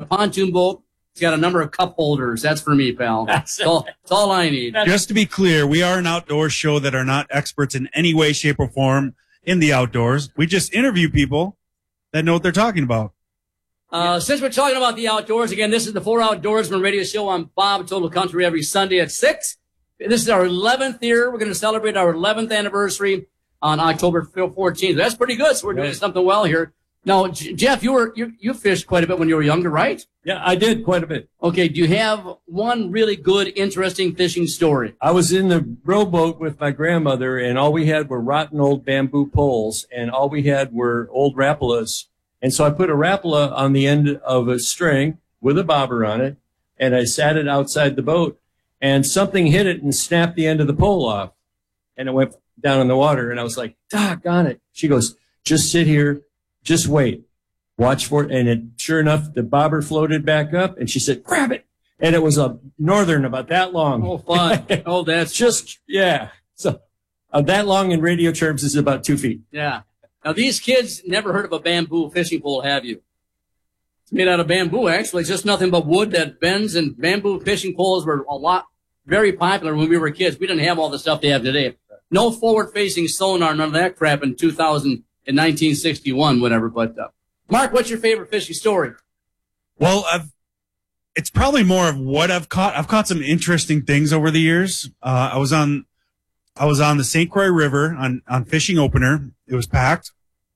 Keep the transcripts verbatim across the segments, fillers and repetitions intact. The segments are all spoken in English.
pontoon boat. It's got a number of cup holders. That's for me, pal. That's, all, that's all I need. Just to be clear, we are an outdoor show that are not experts in any way, shape, or form in the outdoors. We just interview people that know what they're talking about. Uh, since we're talking about the outdoors, again, this is the Four Outdoorsmen radio show on Bob Total Country every Sunday at six. This is our eleventh year. We're going to celebrate our eleventh anniversary on October fourteenth. That's pretty good. So we're doing something well here. Now, J- Jeff, you were you, you fished quite a bit when you were younger, right? Yeah, I did quite a bit. Okay, do you have one really good, interesting fishing story? I was in the rowboat with my grandmother, and all we had were rotten old bamboo poles, and all we had were old Rapalas. And so I put a Rapala on the end of a string with a bobber on it, and I sat it outside the boat, and something hit it and snapped the end of the pole off, and it went down in the water, and I was like, doggone it. She goes, just sit here, just wait, watch for it. And it, sure enough, the bobber floated back up, and she said, grab it. And it was a northern about that long. Oh, fun. Oh, that's just, yeah. So uh, that long in radio terms is about two feet. Yeah. Now, these kids never heard of a bamboo fishing pole, have you? It's made out of bamboo, actually. It's just nothing but wood that bends, and bamboo fishing poles were a lot, very popular when we were kids. We didn't have all the stuff they have today. No forward-facing sonar, none of that crap in two thousand, in nineteen sixty-one, whatever. But, uh, Mark, what's your favorite fishing story? Well, I've, it's probably more of what I've caught. I've caught some interesting things over the years. Uh, I was on, I was on the Saint Croix River on, on fishing opener. It was packed.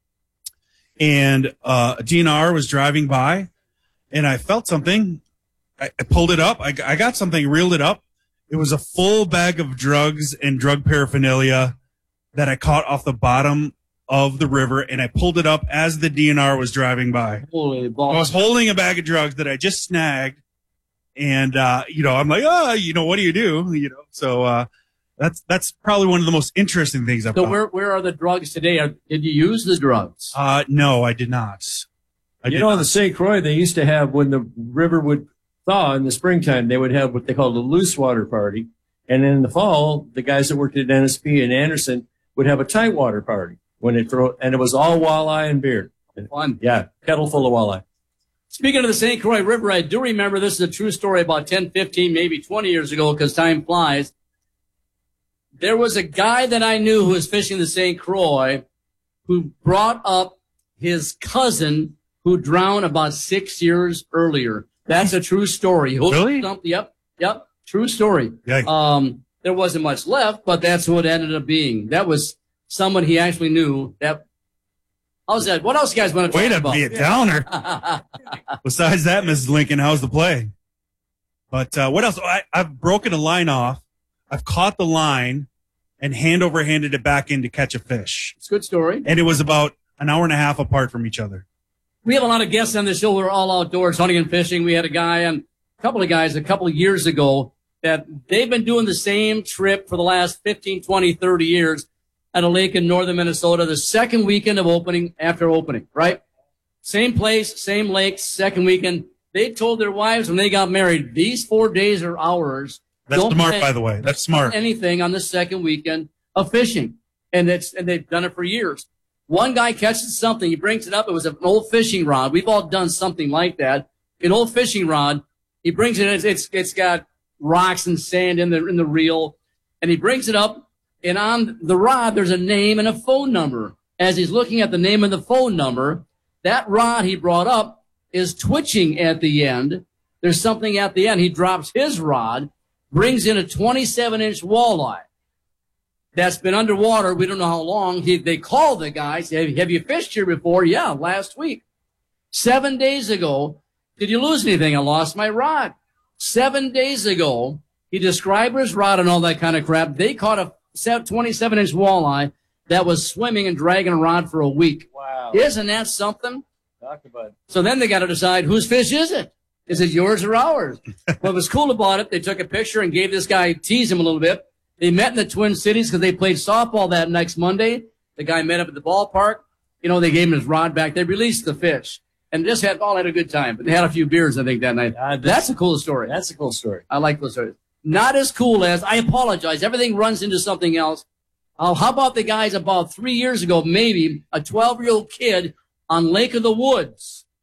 And, uh, a D N R was driving by, and I felt something. I, I pulled it up. I, I got something, reeled it up. It was a full bag of drugs and drug paraphernalia that I caught off the bottom of the river, and I pulled it up as the D N R was driving by. Holy balls. I was holding a bag of drugs that I just snagged, and, uh, you know, I'm like, oh, you know, what do you do? You know, so, uh, that's, that's probably one of the most interesting things I've So caught. where, where are the drugs today? Are, did you use the drugs? Uh, no, I did not. I You did know, on not. the Saint Croix, they used to have, when the river would thaw in the springtime, they would have what they called a loose water party. And then in the fall, the guys that worked at N S P and Anderson would have a tight water party when it throw, and it was all walleye and beer. Fun. Yeah, kettle full of walleye. Speaking of the Saint Croix River, I do remember this is a true story about ten, fifteen, maybe twenty years ago, because time flies. There was a guy that I knew who was fishing the Saint Croix who brought up his cousin who drowned about six years earlier. That's a true story. Really? Yep, yep, true story. Yikes. Um, there wasn't much left, but that's who it ended up being. That was someone he actually knew. That. How's that? What else you guys want to Way talk to about? be a downer. Besides that, Missus Lincoln, how's the play? But uh, what else? I, I've broken a line off. I've caught the line and hand over handed it back in to catch a fish. It's a good story. And it was about an hour and a half apart from each other. We have a lot of guests on the show who are all outdoors, hunting and fishing. We had a guy, and a couple of guys a couple of years ago that they've been doing the same trip for the last fifteen, twenty, thirty years at a lake in northern Minnesota, the second weekend of opening after opening, right? Same place, same lake, second weekend. They told their wives when they got married, these four days or hours. That's don't smart, pay by the way. That's smart. Anything on the second weekend of fishing. And it's, and they've done it for years. One guy catches something. He brings it up. It was an old fishing rod. We've all done something like that. An old fishing rod. He brings it in. It's, it's, it's got rocks and sand in the, in the reel. And he brings it up. And on the rod, there's a name and a phone number. As he's looking at the name and the phone number, that rod he brought up is twitching at the end. There's something at the end. He drops his rod, brings in a twenty-seven inch walleye that's been underwater. We don't know how long. He, they call the guy, say, have you fished here before? Yeah, last week. Seven days ago. Did you lose anything? I lost my rod. Seven days ago, he described his rod and all that kind of crap. They caught a twenty-seven inch walleye that was swimming and dragging a rod for a week. Wow. Isn't that something? Talk about it. So then they got to decide whose fish is it? Is it yours or ours? What was cool about it, they took a picture and gave this guy, teased him a little bit. They met in the Twin Cities because they played softball that next Monday. The guy met up at the ballpark. You know, they gave him his rod back. They released the fish and just had all had a good time. But they had a few beers, I think, that night. Uh, that's, that's a cool story. That's a cool story. I like those stories. Not as cool as, I apologize, everything runs into something else. Uh, how about the guys about three years ago, maybe, a twelve-year-old kid on Lake of the Woods.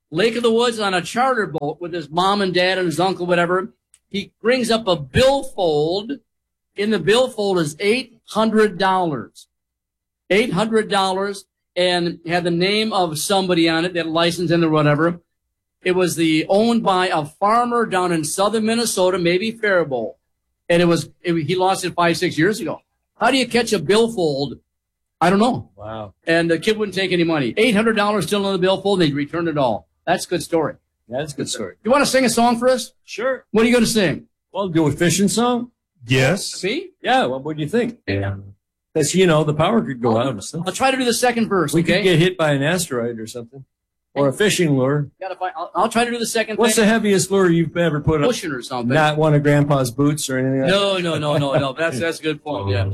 Lake of the Woods on a charter boat with his mom and dad and his uncle, whatever. He brings up a billfold. In the billfold is eight hundred dollars. eight hundred dollars, and had the name of somebody on it, that licensed in or whatever. It was the owned by a farmer down in southern Minnesota, maybe Faribault. And it was, it, he lost it five, six years ago. How do you catch a billfold? I don't know. Wow. And the kid wouldn't take any money. eight hundred dollars still in the billfold, and they returned it all. That's a good story. That's a good story. You want to sing a song for us? Sure. What are you going to sing? Well, do a fishing song? Yes. Me? Yeah, well, what do you think? Yeah. Because, you know, the power could go out or something. I'll try to do the second verse, We okay? could get hit by an asteroid or something. Or a fishing lure. Gotta find, I'll, I'll try to do the second What's thing. the heaviest lure you've ever put up? Pushing or something. Not one of Grandpa's boots or anything like that? No, no, no, no, no. That's, that's a good point, yeah.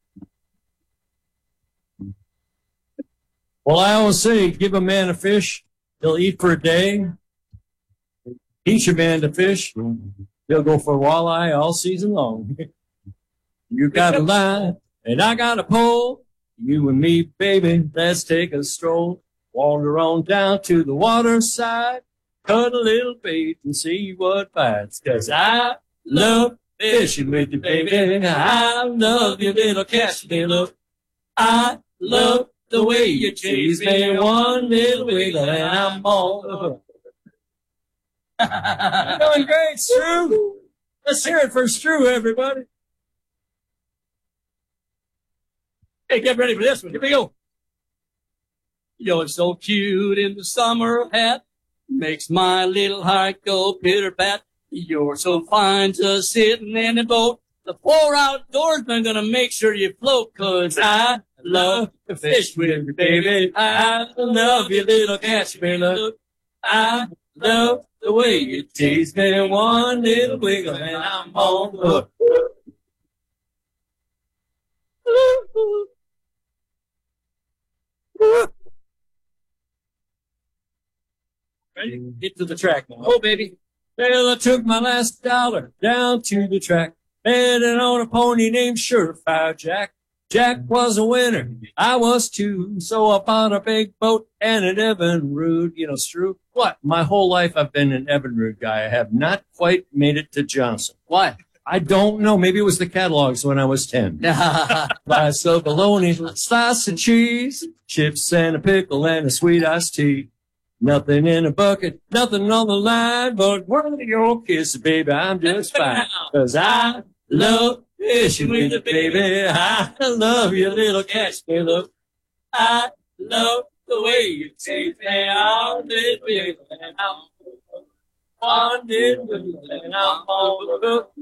Well, I always say, give a man a fish, he'll eat for a day. Teach a man to fish, he'll go for walleye all season long. You got a line, and I got a pole. You and me, baby, let's take a stroll. Wander on down to the water side, cut a little bait and see what bites. 'Cause I love fishing with you, baby. I love your little catch, little. I love the way you tease me one little wiggle and I'm on. You're doing great, Stu. Let's hear it for Stu, everybody. Hey, get ready for this one. Here we go. You're so cute in the summer hat. Makes my little heart go pitter-pat. You're so fine just sitting in the boat. The poor outdoorsman gonna make sure you float. 'Cause I love to fish with you, baby. I love your little catch me look. I love the way you tease me one little wiggle and I'm on the hook. Ready? Get to the track now. Oh, baby. Well, I took my last dollar down to the track, betting on a pony named Surefire Jack. Jack was a winner, I was too, so I bought a big boat and an Evinrude. You know, Stu, what? My whole life I've been an Evinrude guy. I have not quite made it to Johnson. Why? I don't know. Maybe it was the catalogs when I was ten. Slice of bologna, slice of cheese, chips and a pickle and a sweet iced tea. Nothing in a bucket, nothing on the line, but one of your kisses, baby, I'm just fine. 'Cause I love fishing with you, baby. I love your little catch me look. I love the way you take me all this way. And I'm on this way, and I'm on the hook.